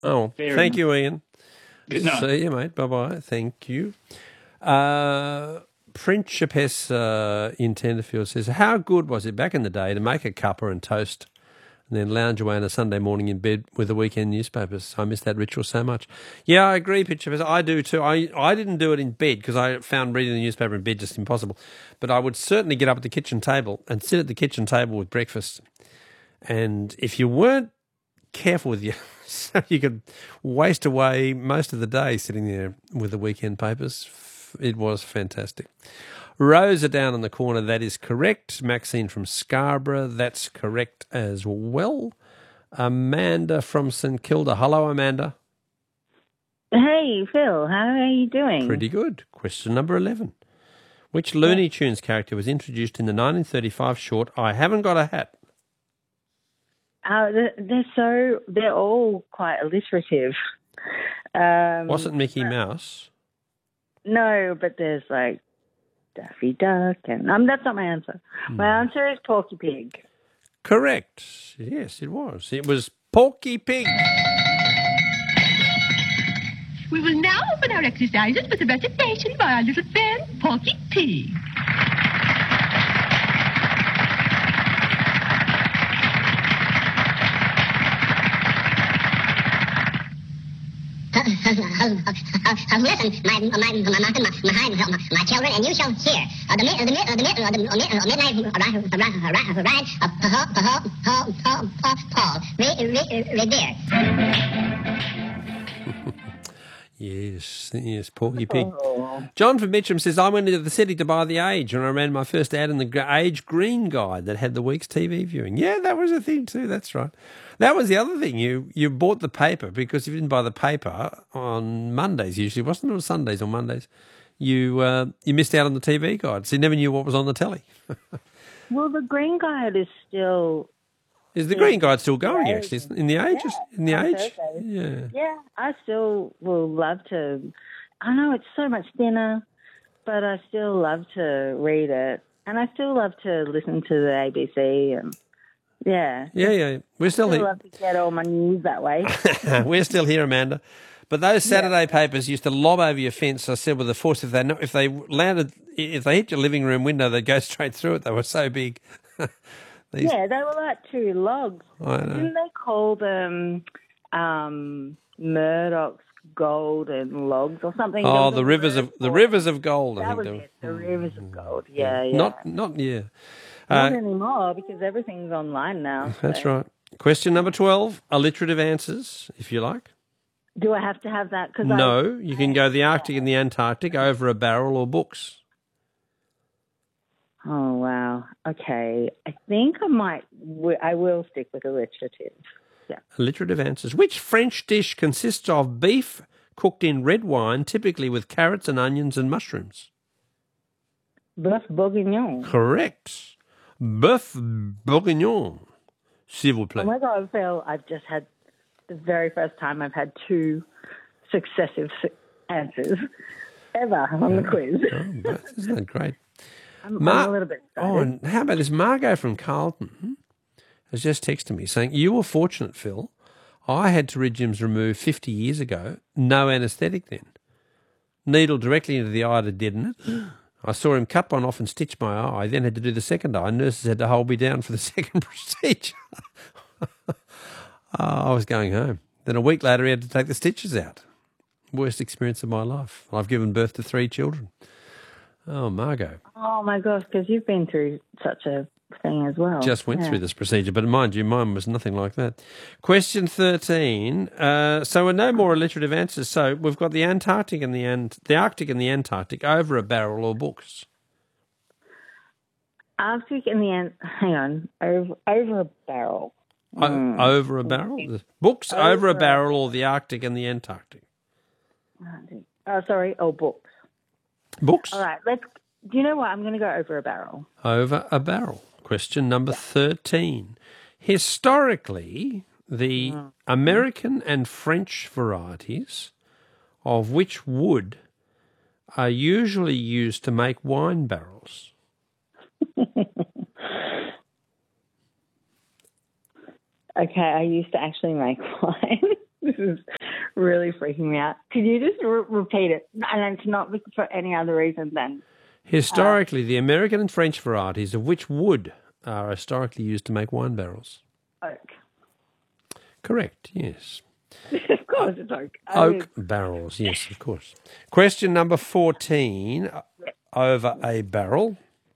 Oh, Fair thank enough. you, Ian. Good night. See you, mate. Bye-bye. Thank you. Prince Chapes in Tenterfield says, how good was it back in the day to make a cuppa and toast and then lounge away on a Sunday morning in bed with the weekend newspapers? I miss that ritual so much. Yeah, I agree, Prince Chapes. I do too. I didn't do it in bed because I found reading the newspaper in bed just impossible. But I would certainly get up at the kitchen table and sit at the kitchen table with breakfast. And if you weren't careful with you, so you could waste away most of the day sitting there with the weekend papers. It was fantastic. Rosa down in the corner, that is correct. Maxine from Scarborough, that's correct as well. Amanda from St Kilda. Hello, Amanda. Hey, Phil, how are you doing? Pretty good. Question number 11. Which Looney Tunes character was introduced in the 1935 short I Haven't Got a Hat? They're all quite alliterative. Wasn't Mickey Mouse? No, but there's like Daffy Duck, and that's not my answer. My answer is Porky Pig. Correct. Yes, it was. It was Porky Pig. We will now open our exercises with a recitation by our little friend, Porky Pig. Listen, my children, and you shall hear the midnight ride of Paul Revere. Yes, Porky Pig. John from Mitcham says, I went into the city to buy The Age and I ran my first ad in the Age Green Guide that had the week's TV viewing. Yeah, that was a thing too, that's right. That was the other thing. You bought the paper because if you didn't buy the paper on Mondays usually, wasn't it? Or Sundays or Mondays. You missed out on the TV guide, so you never knew what was on the telly. Well, the Green Guide is still... Is the Green Guide still going, actually? In The Age? In The Age? Thursdays. Yeah. Yeah, I still will love to... I know it's so much thinner, but I still love to read it. And I still love to listen to the ABC and... Yeah. Yeah. We're still here. I love to get all my news that way. We're still here, Amanda. But those Saturday papers used to lob over your fence. I said with the force, if they hit your living room window, they'd go straight through it. They were so big. Yeah, they were like two logs. I know. Didn't they call them Murdoch's golden logs or something? Oh, the rivers of gold. I That think was it. The rivers of gold. Yeah. Not Not anymore because everything's online now. That's right. Question number 12. Alliterative answers, if you like. Do I have to have that? No, you can go the Arctic and the Antarctic, over a barrel, or books. Oh, wow. Okay. I think I will stick with alliterative. Yeah. Alliterative answers. Which French dish consists of beef cooked in red wine, typically with carrots and onions and mushrooms? Bœuf bourguignon. Correct. Bœuf bourguignon, s'il vous plaît. Oh my God, Phil, I've just had the very first time I've had two successive answers ever on the quiz. Oh, isn't that great? I'm a little bit excited. Oh, and how about this? Margot from Carlton has just texted me saying, you were fortunate, Phil. I had pterygiums removed 50 years ago. No anaesthetic then. Needle directly into the eye to deaden it. I saw him cut one off and stitch my eye, then had to do the second eye. Nurses had to hold me down for the second procedure. I was going home. Then a week later, he had to take the stitches out. Worst experience of my life. I've given birth to 3 children. Oh, Margot. Oh, my gosh, because you've been through such a thing as well. Just went through this procedure, but mind you, mine was nothing like that. Question 13. So we're no more alliterative answers. So we've got the Arctic and the Antarctic, over a barrel, or books. Arctic and the hang on, over a barrel. Over a barrel? Books, over a barrel, or the Arctic and the Antarctic? Books. Books? All right, do you know what? I'm going to go over a barrel. Over a barrel. Question number 13. Historically, the American and French varieties of which wood are usually used to make wine barrels? Okay, I used to actually make wine. This is really freaking me out. Could you just repeat it? And it's not for any other reason than... Historically, the American and French varieties of which wood are historically used to make wine barrels? Oak. Correct, yes. Of course it's oak. Oak barrels, yes, of course. Question number 14, over a barrel.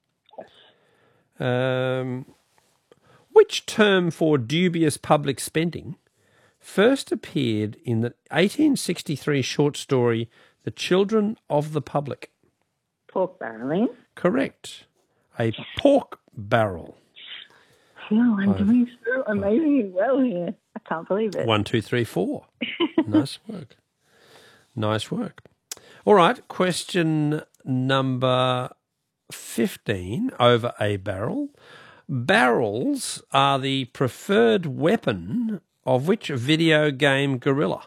Which term for dubious public spending first appeared in the 1863 short story The Children of the Public? Pork barreling. Correct. A pork barrel. Oh, I'm doing so amazingly well here. I can't believe it. 1, 2, 3, 4. Nice work. Nice work. All right, question number 15, over a barrel. Barrels are the preferred weapon of which video game gorilla?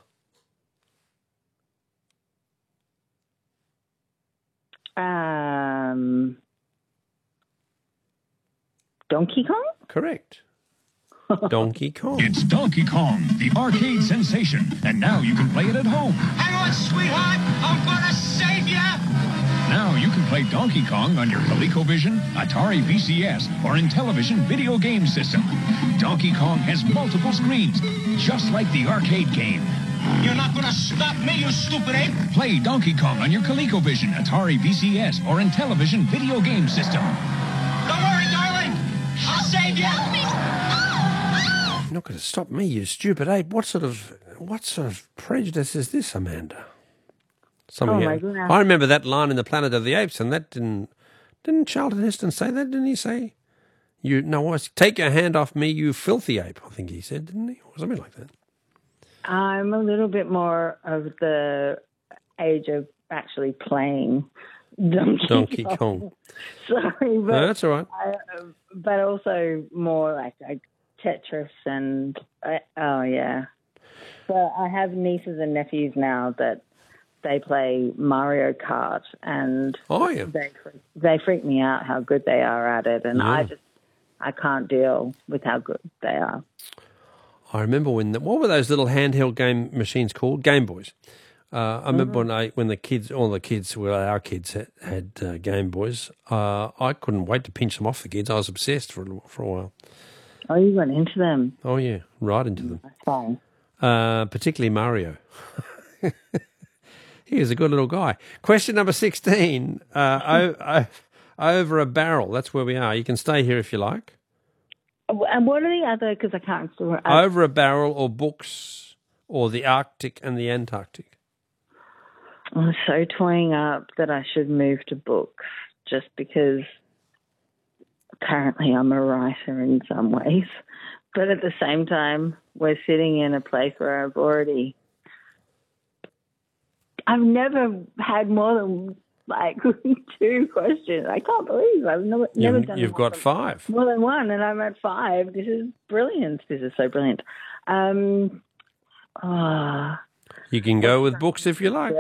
Donkey Kong? Correct. Donkey Kong. It's Donkey Kong, the arcade sensation, and now you can play it at home. Hang on, sweetheart. I'm gonna save you. Now you can play Donkey Kong on your ColecoVision, Atari VCS, or Intellivision video game system. Donkey Kong has multiple screens, just like the arcade game. You're not gonna stop me, you stupid ape. Play Donkey Kong on your ColecoVision, Atari VCS, or Intellivision video game system. Don't worry, darling. I'll save you. You're not going to stop me, you stupid ape. What sort of prejudice is this, Amanda? My goodness. I remember that line in the Planet of the Apes, and that didn't Charlton Heston say that? Didn't he say, take your hand off me, you filthy ape? I think he said, didn't he, or something like that. I'm a little bit more of the age of actually playing Donkey Kong. Sorry, but No, that's all right. But also more like Tetris and yeah. So I have nieces and nephews now that they play Mario Kart, and they freak me out how good they are at it, and I can't deal with how good they are. I remember what were those little handheld game machines called? Game Boys. I remember when our kids had Game Boys. I couldn't wait to pinch them off the kids. I was obsessed for a while. Oh, you went into them? Oh yeah, right into them. That's fine. Particularly Mario. He was a good little guy. Question number 16. Over a barrel. That's where we are. You can stay here if you like. And what are the other? Because I can't. Over a barrel, or books, or the Arctic and the Antarctic. I'm so toying up that I should move to books, just because apparently I'm a writer in some ways. But at the same time, we're sitting in a place where I've never had more than 2 questions. I can't believe I've never done. You've got 5. More than one, and I'm at 5. This is brilliant. This is so brilliant. You can go with books if you like.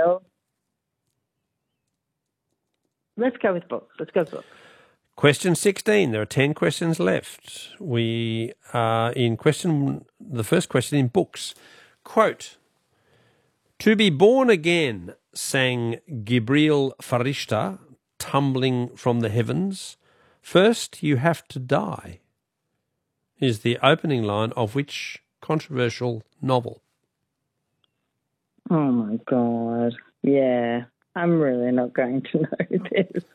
Let's go with books. Question 16. There are 10 questions left. We are in the first question in books. Quote, "To be born again, sang Gibril Farishta, tumbling from the heavens. First you have to die," is the opening line of which controversial novel? Oh, my God. Yeah, I'm really not going to know this.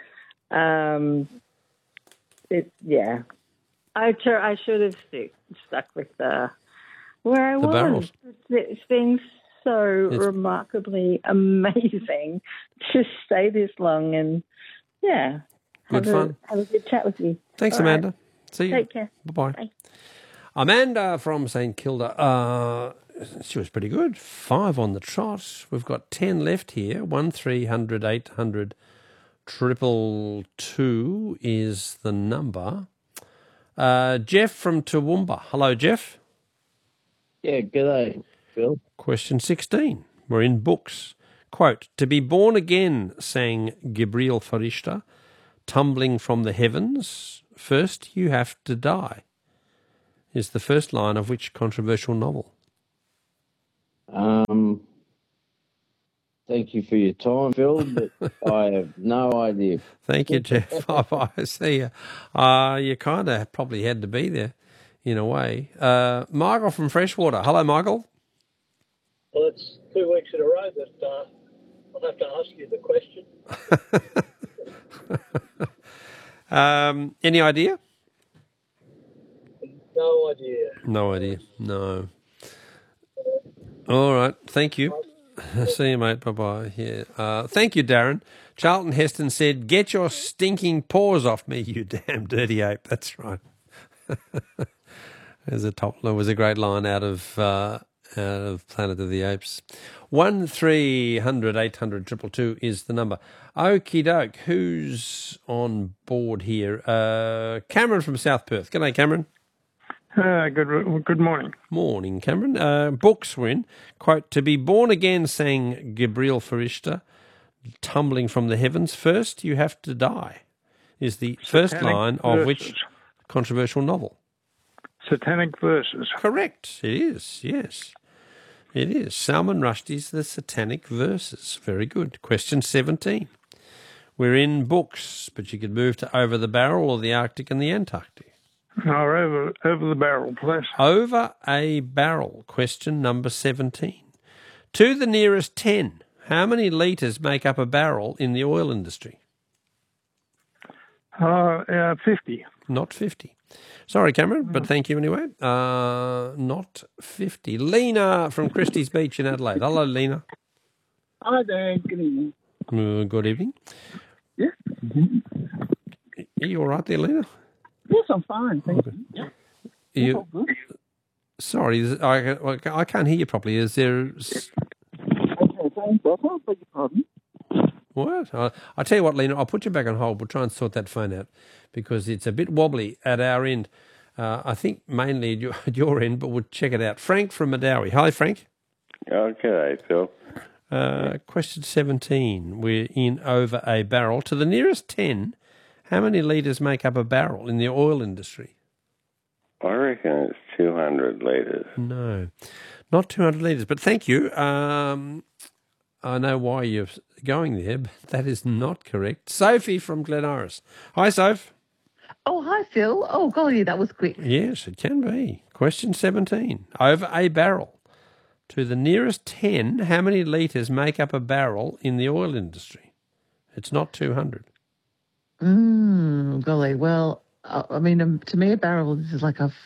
I should have stuck with where I was. Barrels. It's been so remarkably amazing to stay this long, and good fun. Have a good chat with you. Thanks, All Amanda. Right. See you. Take care. Bye-bye. Bye. Amanda from St Kilda. She was pretty good. 5 on the trot. We've got 10 left here. 1300 800 222 is the number. Jeff from Toowoomba. Hello, Jeff. Yeah, g'day, Phil. Question 16. We're in books. Quote, "To be born again," sang Gibril Farishta, "tumbling from the heavens. First you have to die," is the first line of which controversial novel? Thank you for your time, Phil, but I have no idea. Thank you, Jeff. Bye-bye. See you. You kind of probably had to be there in a way. Michael from Freshwater. Hello, Michael. Well, it's 2 weeks in a row that I'll have to ask you the question. Any idea? No idea. No idea. No. All right. Thank you. See you, mate. Bye-bye. Yeah. Thank you, Darren. Charlton Heston said, "Get your stinking paws off me, you damn dirty ape." That's right. There was a great line out of Planet of the Apes. 1300 800 222 is the number. Okie doke. Who's on board here? Cameron from South Perth. G'day, Cameron. Good morning. Morning, Cameron. Books were in. Quote, "To be born again," sang Gabriel Farishta, tumbling from the heavens. "First you have to die," is the first line of which controversial novel? Satanic Verses. Correct. It is, yes. It is. Salman Rushdie's The Satanic Verses. Very good. Question 17. We're in books, but you could move to Over the Barrel or the Arctic and the Antarctic. Over the barrel, please. Over a barrel. Question number 17. To the nearest 10, how many litres make up a barrel in the oil industry? 50. Not 50. Sorry, Cameron, but thank you anyway. Not 50. Lena from Christie's Beach in Adelaide. Hello, Lena. Hi there. Good evening. Good evening. Yeah. Are you all right there, Lena? Yes, I'm fine. Thank you. Sorry, I can't hear you properly. Is there... What? I'll tell you what, Lena, I'll put you back on hold. We'll try and sort that phone out because it's a bit wobbly at our end. I think mainly at your end, but we'll check it out. Frank from Madawi. Hi, Frank. Okay, Phil. Question 17. We're in over a barrel. To the nearest 10, how many litres make up a barrel in the oil industry? I reckon it's 200 litres. No, not 200 litres, but thank you. I know why you're going there, but that is not correct. Sophie from Glen Iris. Hi, Soph. Oh, hi, Phil. Oh, golly, that was quick. Yes, it can be. Question 17. Over a barrel. To the nearest 10, how many litres make up a barrel in the oil industry? It's not 200. Golly. Well, I mean, to me, a barrel is like a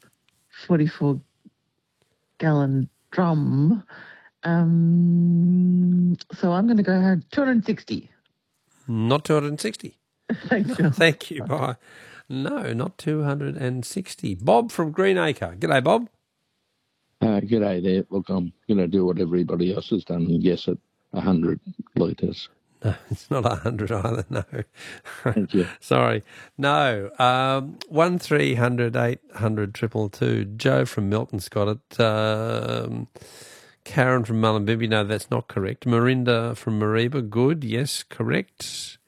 44-gallon drum. So I'm going to go 260. Not 260. Thank you. Thank you. Bye. No, not 260. Bob from Greenacre. G'day, Bob. G'day there. Look, I'm going to do what everybody else has done and guess at 100 litres. No, it's not 100 either, no. Thank you. Sorry. No, 1300 800 222. Joe from Milton's got it. Karen from Mullumbimby, no, that's not correct. Marinda from Mareeba, good, yes, correct.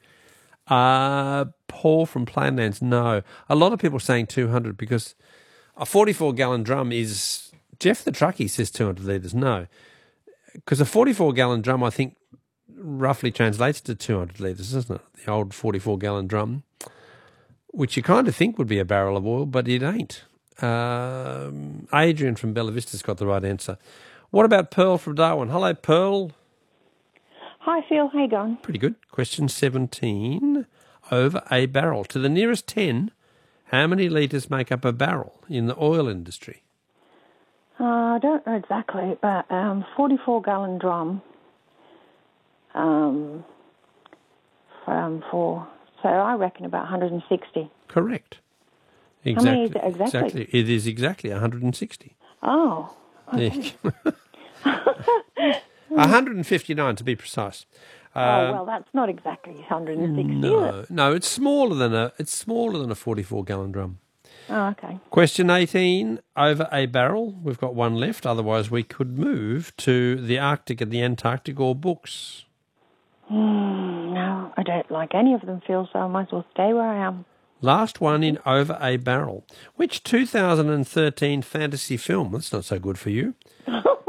Paul from Plainlands, no. A lot of people are saying 200 because a 44-gallon drum is... Jeff the truckie says 200 litres, no. Because a 44-gallon drum, I think, roughly translates to 200 litres, doesn't it? The old 44-gallon drum, which you kind of think would be a barrel of oil, but it ain't. Adrian from Bella Vista's got the right answer. What about Pearl from Darwin? Hello, Pearl. Hi, Phil. How you going? Pretty good. Question 17. Over a barrel. To the nearest 10, how many litres make up a barrel in the oil industry? I don't know exactly, but 44-gallon drum. So I reckon about 160. Correct. Exactly. How many is it exactly? It is exactly 160. Oh. Okay. 159 to be precise. Well, that's not exactly 160. No, it's smaller than a 44-gallon drum. Oh, okay. Question 18, over a barrel. We've got one left. Otherwise, we could move to the Arctic and the Antarctic or books. No, I don't like any of them, Phil, so I might as well stay where I am. Last one in over a barrel. Which 2013 fantasy film, that's not so good for you,